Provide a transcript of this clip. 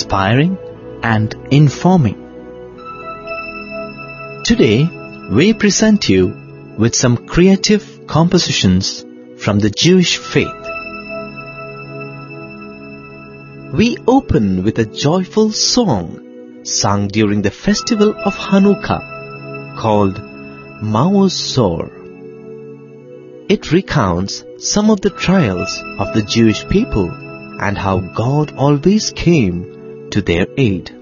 inspiring and informing. Today, we present you with some creative compositions from the Jewish faith. We open with a joyful song sung during the festival of Hanukkah called Maoz Zor. It recounts some of the trials of the Jewish people and how God always came to their aid.